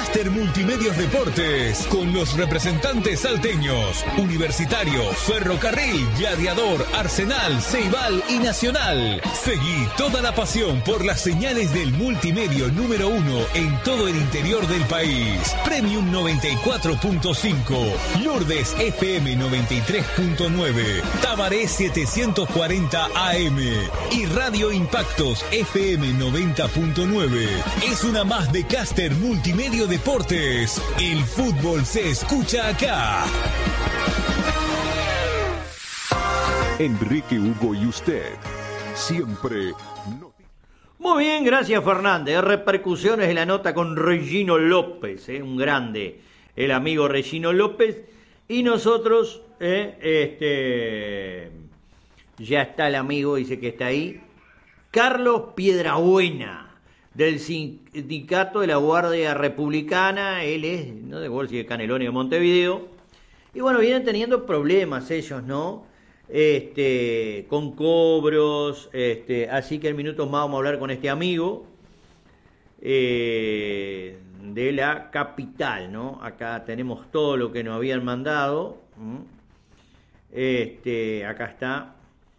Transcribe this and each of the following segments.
Caster Multimedios Deportes, con los representantes salteños, Universitario, Ferrocarril, Gladiador, Arsenal, Ceibal y Nacional. Seguí toda la pasión por las señales del multimedio número 1 en todo el interior del país. Premium 94.5, Lourdes FM 93.9, Tabaré 740 AM y Radio Impactos FM 90.9. Es una más de Caster Multimedio Deportes. El fútbol se escucha acá. Enrique Hugo y usted, siempre. Muy bien, gracias Fernández. Repercusiones de la nota con Regino López, un grande, el amigo Regino López. Y nosotros, ya está el amigo, dice que está ahí, Carlos Piedrabuena, del Sindicato de la Guardia Republicana. Él es, no de Bolsi de Canelones de Montevideo. Y bueno, vienen teniendo problemas ellos, ¿no? Con cobros, así que en minutos más vamos a hablar con este amigo de la capital, ¿no? Acá tenemos todo lo que nos habían mandado. Acá está.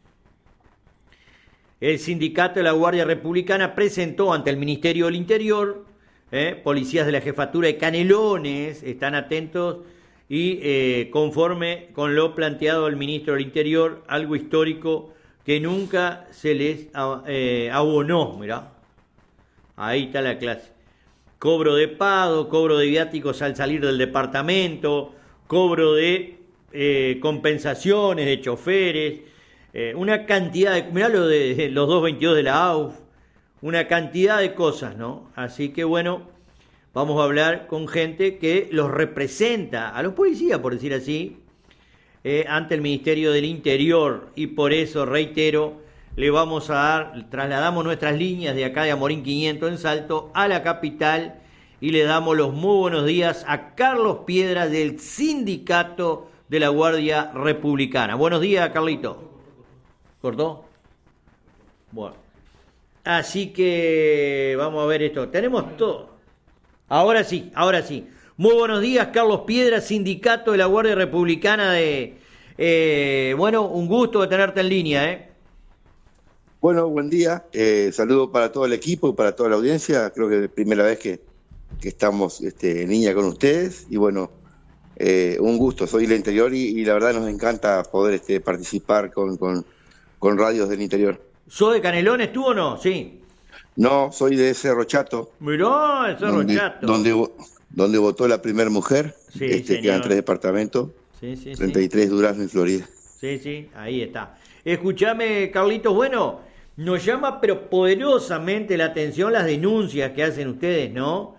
El Sindicato de la Guardia Republicana presentó ante el Ministerio del Interior, policías de la Jefatura de Canelones están atentos y conforme con lo planteado al Ministro del Interior, algo histórico que nunca se les abonó, mirá, ahí está la clase. Cobro de pago, cobro de viáticos al salir del departamento, cobro de compensaciones de choferes, una cantidad de, mirá lo de los 222 de la AUF, una cantidad de cosas, ¿no? Así que bueno, vamos a hablar con gente que los representa, a los policías, por decir así, ante el Ministerio del Interior, y por eso, reitero, le vamos a dar, trasladamos nuestras líneas de acá de Amorín 500 en Salto a la capital y le damos los muy buenos días a Carlos Piedra del Sindicato de la Guardia Republicana. Buenos días, Carlito. ¿Cortó? Bueno. Así que vamos a ver esto. Tenemos todo. Ahora sí, ahora sí. Muy buenos días, Carlos Piedra, Sindicato de la Guardia Republicana de... bueno, un gusto de tenerte en línea, Bueno, buen día. Saludo para todo el equipo y para toda la audiencia. Creo que es la primera vez que estamos en línea con ustedes. Y bueno, un gusto. Soy del interior y la verdad nos encanta poder participar con radios del interior. ¿Sos de Canelones tú o no? Sí. No, soy de Cerro Chato. Mirá, Cerro Chato. Donde votó la primera mujer, sí, quedan 3 departamentos, sí, 33 Durazno y Florida. Sí, ahí está. Escuchame, Carlitos, bueno, nos llama pero poderosamente la atención las denuncias que hacen ustedes, ¿no?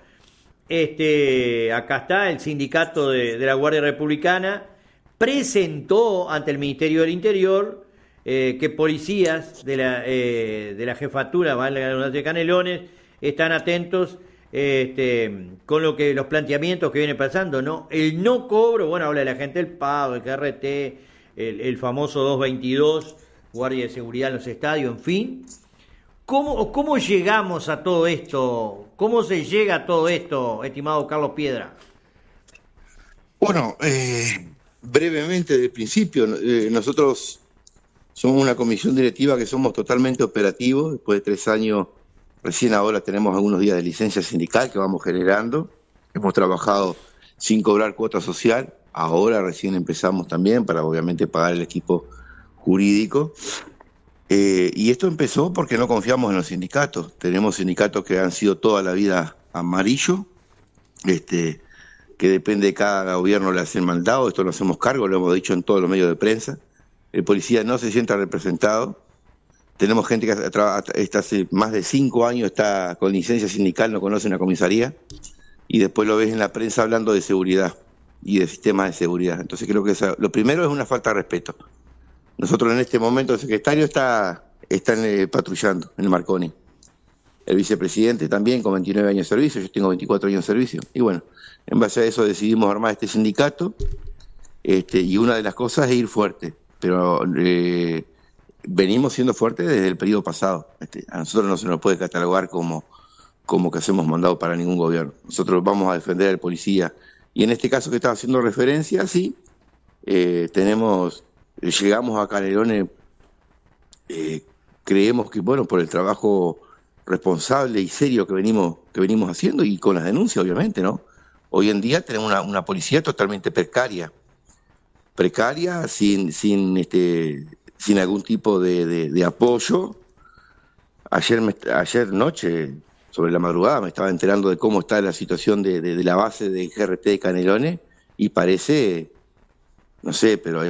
Acá está el Sindicato de la Guardia Republicana, presentó ante el Ministerio del Interior que policías de la jefatura, valga la redundancia, de Canelones, están atentos con los planteamientos que viene pasando, ¿no? El no cobro, bueno, habla de la gente del pago, el KRT, el famoso 222, guardia de seguridad en los estadios, en fin. ¿Cómo llegamos a todo esto? ¿Cómo se llega a todo esto, estimado Carlos Piedra? Bueno, brevemente, del principio, nosotros somos una comisión directiva que somos totalmente operativos. Después de 3 años, recién ahora tenemos algunos días de licencia sindical que vamos generando. Hemos trabajado sin cobrar cuota social. Ahora recién empezamos también para obviamente pagar el equipo jurídico. Y esto empezó porque no confiamos en los sindicatos. Tenemos sindicatos que han sido toda la vida amarillo, que depende de cada gobierno le hacen mandado. Esto lo hacemos cargo, lo hemos dicho en todos los medios de prensa. El policía no se sienta representado. Tenemos gente que está hace más de 5 años, está con licencia sindical, no conoce una comisaría, y después lo ves en la prensa hablando de seguridad y de sistemas de seguridad. Entonces creo que lo primero es una falta de respeto. Nosotros en este momento el secretario está patrullando en el Marconi. El vicepresidente también con 29 años de servicio, yo tengo 24 años de servicio. Y bueno, en base a eso decidimos armar este sindicato, y una de las cosas es ir fuerte. Pero venimos siendo fuertes desde el periodo pasado. A nosotros no se nos puede catalogar como como que hacemos mandado para ningún gobierno. Nosotros vamos a defender al policía. Y en este caso que estaba haciendo referencia, sí, llegamos a Canelones, creemos que, bueno, por el trabajo responsable y serio que venimos haciendo y con las denuncias, obviamente, ¿no? Hoy en día tenemos una policía totalmente precaria, sin algún tipo de apoyo. Ayer noche, sobre la madrugada, me estaba enterando de cómo está la situación de la base de GRT de Canelones y parece, no sé, pero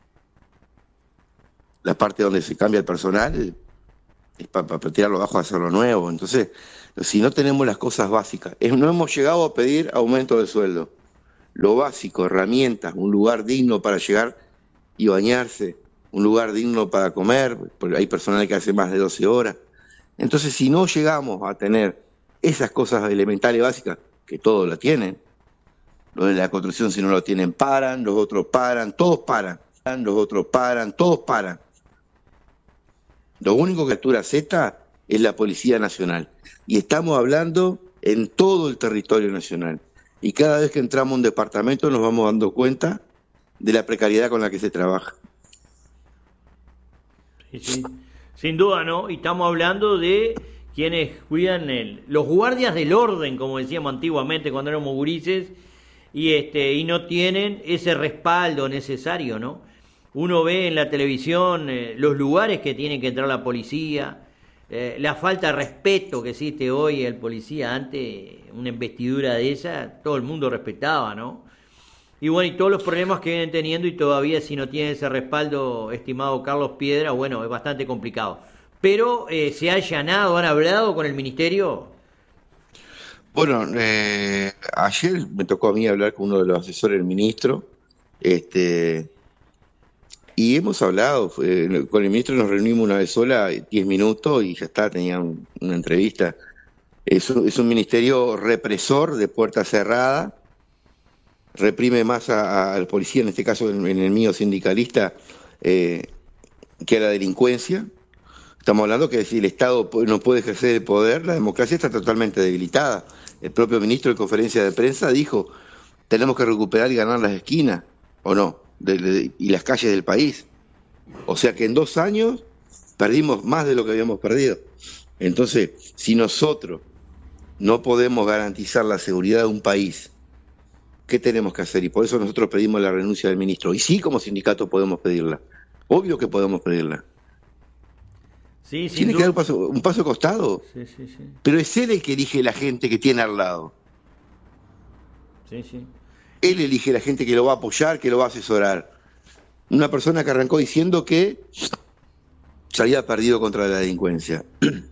la parte donde se cambia el personal es para tirarlo abajo y hacerlo nuevo. Entonces, si no tenemos las cosas básicas, no hemos llegado a pedir aumento de sueldo. Lo básico, herramientas, un lugar digno para llegar y bañarse, un lugar digno para comer, porque hay personal que hace más de 12 horas. Entonces, si no llegamos a tener esas cosas elementales básicas, que todos la tienen, los de la construcción si no lo tienen paran, los otros paran, todos paran, los otros paran, todos paran. Lo único que captura Z es la Policía Nacional. Y estamos hablando en todo el territorio nacional. Y cada vez que entramos a un departamento nos vamos dando cuenta de la precariedad con la que se trabaja. Sí, sí. Sin duda, ¿no? Y estamos hablando de quienes cuidan los guardias del orden, como decíamos antiguamente cuando éramos gurises, y no tienen ese respaldo necesario, ¿no? Uno ve en la televisión los lugares que tiene que entrar la policía, la falta de respeto que existe hoy el policía. Antes, una investidura de esa, todo el mundo respetaba, ¿no? Y bueno, y todos los problemas que vienen teniendo, y todavía si no tienen ese respaldo, estimado Carlos Piedra, bueno, es bastante complicado. Pero se ha allanado, han hablado con el ministerio. Bueno, ayer me tocó a mí hablar con uno de los asesores del ministro, y hemos hablado, con el ministro nos reunimos una vez sola, 10 minutos, y ya está, tenía una entrevista. Es un ministerio represor de puerta cerrada, reprime más a la policía, en este caso en el mío sindicalista, que a la delincuencia. Estamos hablando que si el Estado no puede ejercer el poder, la democracia está totalmente debilitada. El propio ministro en conferencia de prensa dijo, tenemos que recuperar y ganar las esquinas, ¿o no? Y las calles del país. O sea que en 2 años perdimos más de lo que habíamos perdido. Entonces, si nosotros no podemos garantizar la seguridad de un país, ¿qué tenemos que hacer? Y por eso nosotros pedimos la renuncia del ministro. Y sí, como sindicato podemos pedirla. Obvio que podemos pedirla. Sí, tiene que dar un paso costado. Sí, sí, sí. Pero es él el que elige la gente que tiene al lado. Sí, sí. Él elige la gente que lo va a apoyar, que lo va a asesorar. Una persona que arrancó diciendo que se había perdido contra la delincuencia.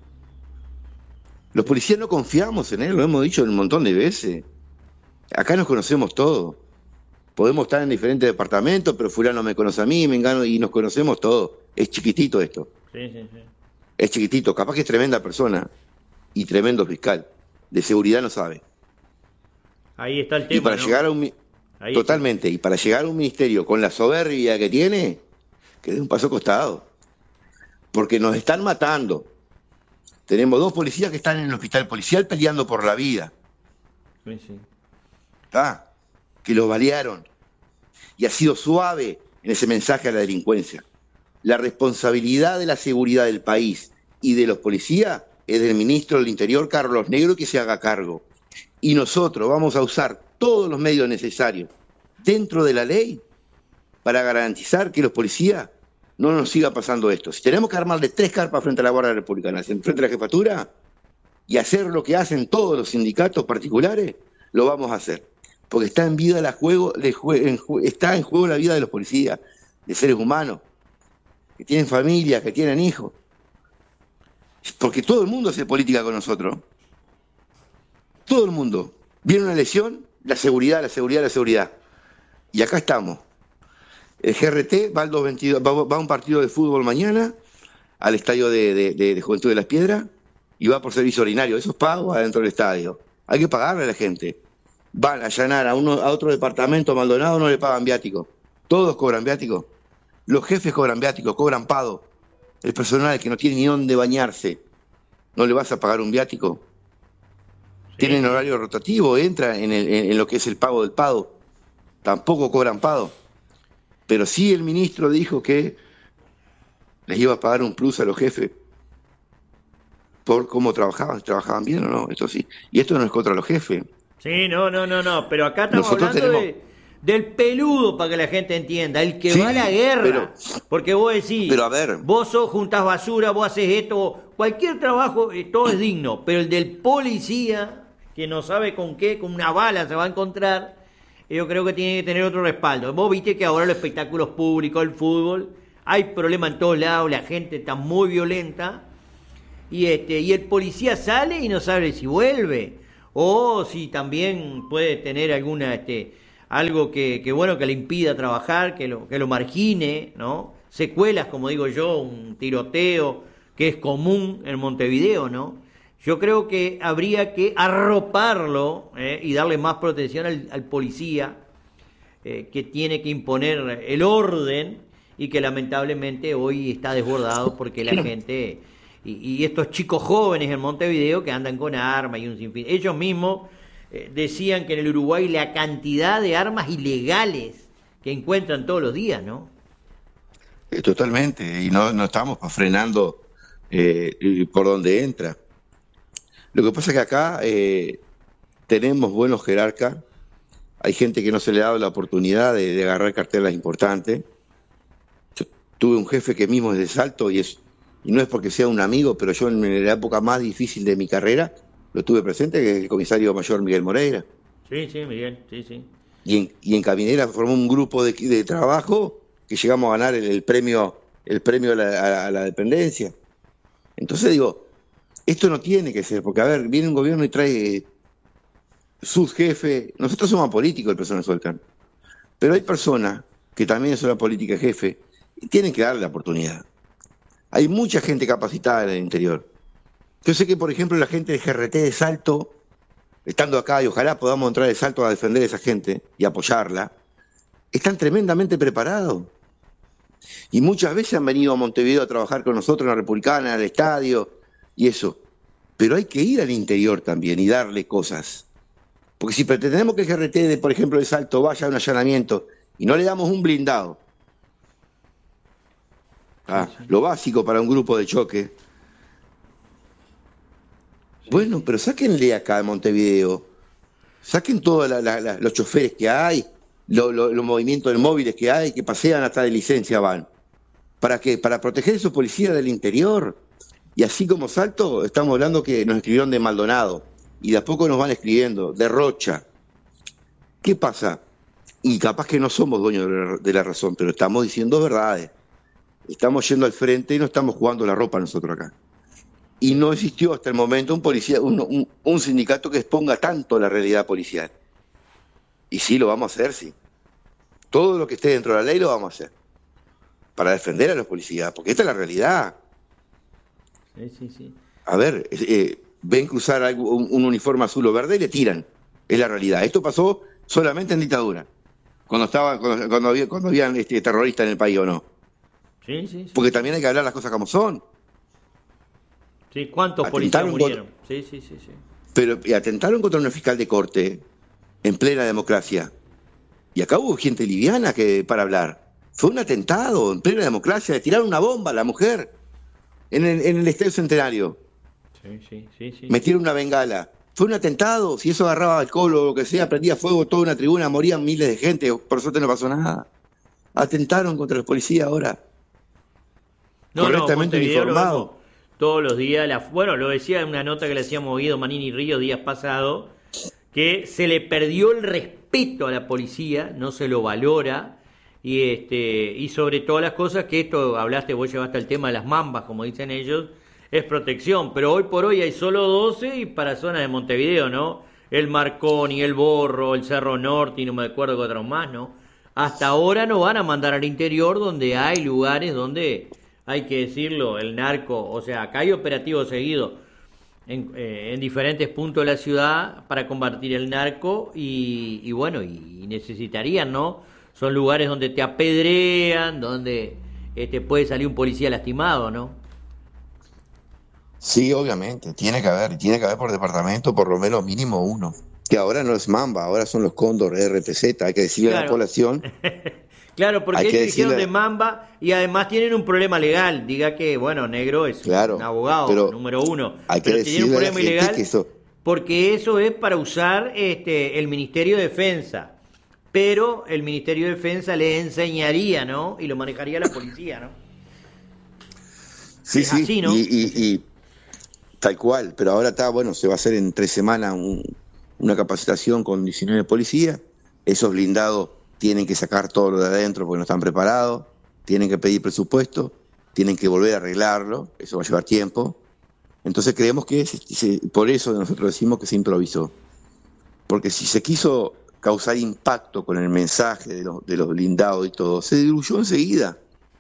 Los policías no confiamos en él, lo hemos dicho un montón de veces. Acá nos conocemos todos. Podemos estar en diferentes departamentos, pero fulano me conoce a mí, Mengano, y nos conocemos todos. Es chiquitito esto. Sí, sí, sí. Es chiquitito, capaz que es tremenda persona y tremendo fiscal. De seguridad no sabe. Ahí está el tema, y para ¿no? llegar a un totalmente, y para llegar a un ministerio con la soberbia que tiene, que dé un paso costado. Porque nos están matando. Tenemos 2 policías que están en el hospital policial peleando por la vida. Sí, sí. ¿Está? Que los balearon. Y ha sido suave en ese mensaje a la delincuencia. La responsabilidad de la seguridad del país y de los policías es del ministro del Interior, Carlos Negro, que se haga cargo. Y nosotros vamos a usar todos los medios necesarios dentro de la ley para garantizar que los policías no nos siga pasando esto. Si tenemos que armarle 3 carpas frente a la Guardia Republicana, frente a la jefatura, y hacer lo que hacen todos los sindicatos particulares, lo vamos a hacer. Porque está en vida está en juego la vida de los policías, de seres humanos, que tienen familia, que tienen hijos. Porque todo el mundo hace política con nosotros. Todo el mundo. Viene una elección, la seguridad, la seguridad, la seguridad. Y acá estamos. El GRT va a un partido de fútbol mañana, al estadio de Juventud de las Piedras, y va por servicio ordinario. Eso es pago adentro del estadio. Hay que pagarle a la gente. Van a allanar a otro departamento, Maldonado, no le pagan viático. Todos cobran viático. Los jefes cobran viático, cobran pago. El personal que no tiene ni dónde bañarse, ¿no le vas a pagar un viático? Tienen horario rotativo, entra en lo que es el pago del PADO. Tampoco cobran PADO. Pero sí el ministro dijo que les iba a pagar un plus a los jefes por cómo trabajaban bien o no, esto sí. Y esto no es contra los jefes. Sí, no, pero acá estamos Nosotros hablando tenemos... del peludo, para que la gente entienda, el que va a la guerra, porque vos decís, pero a ver, vos juntás basura, vos haces esto, cualquier trabajo, todo es digno, pero el del policía, que no sabe con qué, con una bala se va a encontrar, yo creo que tiene que tener otro respaldo. Vos viste que ahora los espectáculos públicos, el fútbol, hay problemas en todos lados, la gente está muy violenta, y el policía sale y no sabe si vuelve, o si también puede tener alguna algo que bueno, que le impida trabajar, que lo margine, ¿no? Secuelas, como digo yo, un tiroteo que es común en Montevideo, ¿no? Yo creo que habría que arroparlo y darle más protección al policía, que tiene que imponer el orden y que lamentablemente hoy está desbordado porque la gente y estos chicos jóvenes en Montevideo que andan con armas y un sinfín. Ellos mismos decían que en el Uruguay la cantidad de armas ilegales que encuentran todos los días, ¿no? Totalmente, y no estamos frenando por donde entra. Lo que pasa es que acá tenemos buenos jerarcas, hay gente que no se le ha dado la oportunidad de agarrar carteras importantes. Yo tuve un jefe que mismo es de Salto y no es porque sea un amigo, pero yo en la época más difícil de mi carrera lo tuve presente, que es el comisario mayor Miguel Moreira. Sí, Miguel, sí. Y en Caminera formó un grupo de trabajo que llegamos a ganar el premio a la dependencia. Entonces digo, esto no tiene que ser, porque a ver, viene un gobierno y trae subjefe. Nosotros somos políticos, el personal Solcán, pero hay personas que también son la política jefe y tienen que darle la oportunidad. Hay mucha gente capacitada en el interior. Yo sé que, por ejemplo, la gente de GRT de Salto, estando acá, y ojalá podamos entrar de Salto a defender a esa gente y apoyarla, están tremendamente preparados. Y muchas veces han venido a Montevideo a trabajar con nosotros en la Republicana, al estadio y eso. Pero hay que ir al interior también y darle cosas. Porque si pretendemos que el GRT, por ejemplo, de Salto vaya a un allanamiento y no le damos un blindado, lo básico para un grupo de choque. Bueno, pero sáquenle acá de Montevideo, saquen todos los choferes que hay, los movimientos de móviles que hay, que pasean hasta de licencia van. ¿Para qué? Para proteger a esos policías del interior. Y así como Salto, estamos hablando que nos escribieron de Maldonado, y de a poco nos van escribiendo, de Rocha. ¿Qué pasa? Y capaz que no somos dueños de la razón, pero estamos diciendo verdades. Estamos yendo al frente y no estamos jugando la ropa nosotros acá. Y no existió hasta el momento un sindicato que exponga tanto la realidad policial. Y sí, lo vamos a hacer, sí. Todo lo que esté dentro de la ley lo vamos a hacer. Para defender a los policías, porque esta es la realidad. Sí. A ver, ven cruzar un uniforme azul o verde y le tiran. Es la realidad. Esto pasó solamente en dictadura. Cuando habían terroristas en el país o no. Sí. Porque también hay que hablar las cosas como son. Sí, ¿cuántos policías murieron? Sí. Pero atentaron contra una fiscal de corte en plena democracia. Y acá hubo gente liviana para hablar. Fue un atentado en plena democracia, le tiraron una bomba a la mujer en el Estadio Centenario. Sí. Metieron una bengala. Fue un atentado, si eso agarraba alcohol o lo que sea, prendía fuego toda una tribuna, morían miles de gente, por suerte no pasó nada. Atentaron contra los policías ahora. Correctamente uniformados. Todos los días, bueno, lo decía en una nota que le hacíamos Guido Manini Ríos días pasados, que se le perdió el respeto a la policía, no se lo valora, y sobre todas las cosas que esto, vos llevaste el tema de las mambas, como dicen ellos, es protección, pero hoy por hoy hay solo 12 y para zonas de Montevideo, ¿no? El Marconi, el Borro, el Cerro Norte y no me acuerdo qué otros más, ¿no? Hasta ahora no van a mandar al interior donde hay lugares donde, hay que decirlo, el narco, o sea, acá hay operativos seguidos en diferentes puntos de la ciudad para combatir el narco y bueno, y necesitarían, ¿no? Son lugares donde te apedrean, donde puede salir un policía lastimado, ¿no? Sí, obviamente, tiene que haber por departamento por lo menos mínimo uno. Que ahora no es Mamba, ahora son los Cóndor RPZ, hay que decirle a la Claro. población, Claro, porque hay que ellos dijeron decirle, de Mamba y además tienen un problema legal. Diga que, bueno, Negro es un claro, abogado pero número uno, hay que pero tienen un decirle a la problema gente ilegal que eso, porque eso es para usar el Ministerio de Defensa. Pero el Ministerio de Defensa le enseñaría, ¿no? Y lo manejaría la policía, ¿no? sí, Es sí, así, ¿no? y tal cual, pero ahora está, bueno, se va a hacer en 3 semanas una capacitación con 19 policías, esos blindados tienen que sacar todo lo de adentro porque no están preparados, tienen que pedir presupuesto, tienen que volver a arreglarlo, eso va a llevar tiempo, entonces creemos que por eso nosotros decimos que se improvisó, porque si se quiso causar impacto con el mensaje de los blindados y todo, se diluyó enseguida.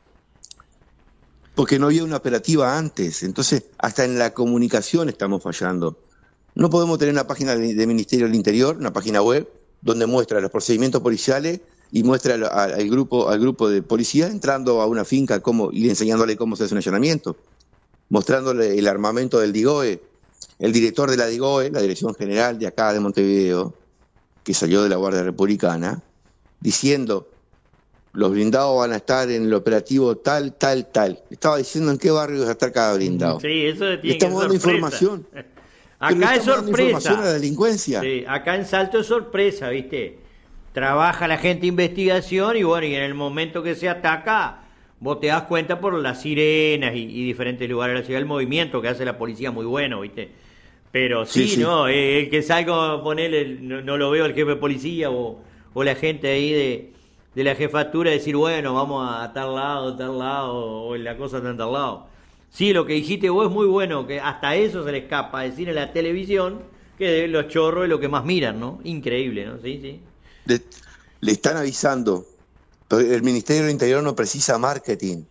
Porque no había una operativa antes. Entonces, hasta en la comunicación estamos fallando. No podemos tener una página del Ministerio del Interior, una página web, donde muestra los procedimientos policiales y muestra al grupo de policía entrando a una finca y enseñándole cómo se hace un allanamiento, mostrándole el armamento del DIGOE, el director de la DIGOE, la Dirección General de acá de Montevideo, que salió de la Guardia Republicana, diciendo: los blindados van a estar en el operativo tal. Estaba diciendo en qué barrio va a estar cada blindado. Sí, eso Le tiene que estamos ser dando sorpresa. información. Pero Acá le es estamos dando información a la sorpresa. delincuencia. Sí, acá en Salto es sorpresa, ¿viste? Trabaja la gente de investigación y bueno, y en el momento que se ataca, vos te das cuenta por las sirenas y diferentes lugares de la ciudad, el movimiento que hace la policía muy bueno, ¿viste? Pero sí, Sí. ¿no? El que salga a ponerle, no lo veo el jefe de policía o la gente ahí de la jefatura decir, bueno, vamos a tal lado, o la cosa está en tal lado. Sí, lo que dijiste vos es muy bueno, que hasta eso se le escapa, decir en la televisión que los chorros es lo que más miran, ¿no? Increíble, ¿no? Sí, sí. Le están avisando. Pero el Ministerio del Interior no precisa marketing.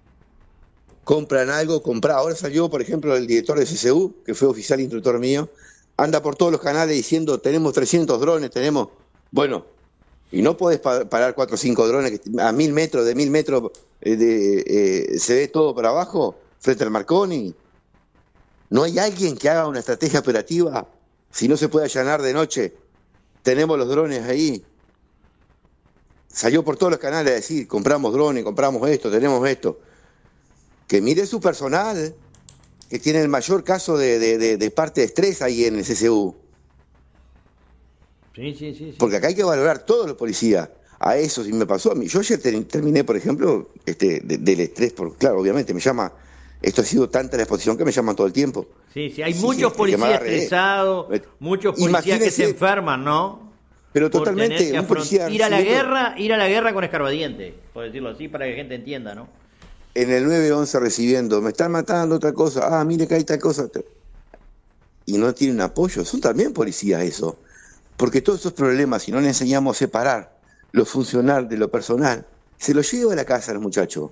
Compran algo, Ahora salió, por ejemplo, el director de CCU, que fue oficial instructor mío, anda por todos los canales diciendo, tenemos 300 drones, tenemos... Bueno, y no podés parar 4 o 5 drones que a 1000 metros, de 1000 metros se ve todo para abajo, frente al Marconi. ¿No hay alguien que haga una estrategia operativa? Si no se puede allanar de noche, tenemos los drones ahí. Salió por todos los canales a decir, compramos drones, compramos esto, tenemos esto. Que mire su personal, que tiene el mayor caso de parte de estrés ahí en el CCU. Sí. Porque acá hay que valorar todos los policías. A eso sí me pasó a mí. Yo ayer terminé, por ejemplo, del estrés, porque claro, obviamente me llama, esto ha sido tanta la exposición que me llaman todo el tiempo. Sí, hay Sí, muchos que me policías agarré. estresados, muchos policías que Imagínese, se enferman, ¿no? pero Por totalmente, tener que un policía ir a la recibiendo- guerra con escarbadientes, por decirlo así, para que la gente entienda, ¿no? en el 911 recibiendo, me están matando otra cosa, mire que hay tal cosa. Y no tienen apoyo, son también policías eso. Porque todos esos problemas, si no le enseñamos a separar lo funcional de lo personal, se lo lleva a la casa al muchacho.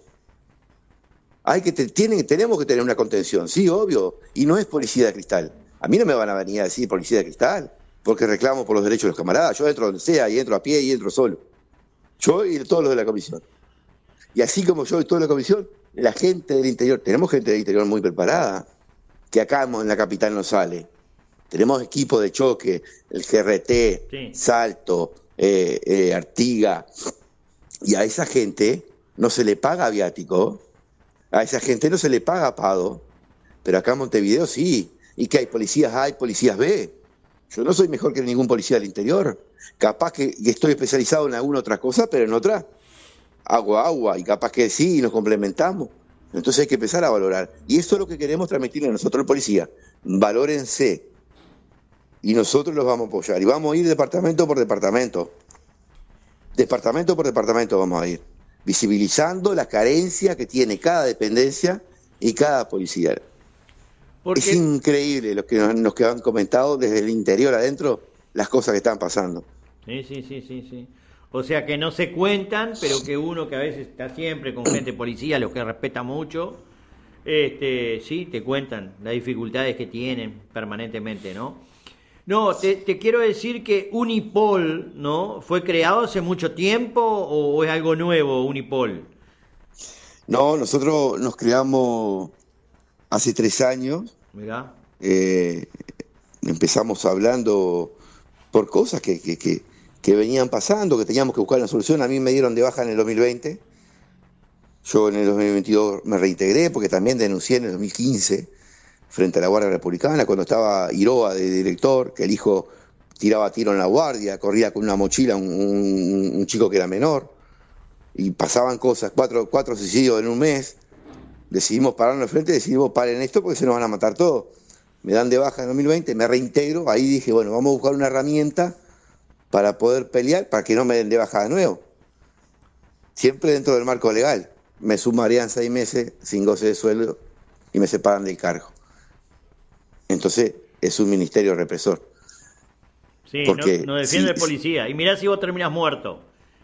Tenemos que tener una contención, sí, obvio, y no es policía de cristal. A mí no me van a venir a decir policía de cristal, porque reclamo por los derechos de los camaradas. Yo entro donde sea, y entro a pie, y entro solo. Yo y todos los de la comisión. Y así como yo y toda la comisión, la gente del interior, tenemos gente del interior muy preparada, que acá en la capital no sale. Tenemos equipo de choque, el GRT, Sí. Salto, Artiga, y a esa gente no se le paga viático, a esa gente no se le paga pago, pero acá en Montevideo sí, y que hay policías A y policías B. Yo no soy mejor que ningún policía del interior, capaz que estoy especializado en alguna otra cosa, pero en otra hago agua, y capaz que sí, y nos complementamos. Entonces hay que empezar a valorar, y eso es lo que queremos transmitirle a nosotros el policía: valórense. Y nosotros los vamos a apoyar. Y vamos a ir departamento por departamento. Departamento por departamento vamos a ir. Visibilizando la carencia que tiene cada dependencia y cada policía. Porque Es increíble lo que nos que han comentado desde el interior adentro, las cosas que están pasando. Sí. O sea que no se cuentan, pero que uno que a veces está siempre con gente policía, los que respeta mucho, sí, te cuentan las dificultades que tienen permanentemente, ¿no? No, te quiero decir que Unipol, ¿no? ¿Fue creado hace mucho tiempo o es algo nuevo, Unipol? No, nosotros nos creamos hace 3 años Mirá. Empezamos hablando por cosas que venían pasando, que teníamos que buscar una solución. A mí me dieron de baja en el 2020. Yo en el 2022 me reintegré porque también denuncié en el 2015 frente a la Guardia Republicana, cuando estaba Iroa de director, que el hijo tiraba tiro en la guardia, corría con una mochila un chico que era menor, y pasaban cosas, cuatro suicidios en un mes. Decidimos pararnos de frente, decidimos paren esto porque se nos van a matar todos. Me dan de baja en 2020, me reintegro, ahí dije, bueno, vamos a buscar una herramienta para poder pelear, para que no me den de baja de nuevo. Siempre dentro del marco legal. Me sumarían 6 meses sin goce de sueldo y me separan del cargo. Entonces, es un ministerio represor. Sí, no defiende el policía. Y mirá si vos terminás muerto.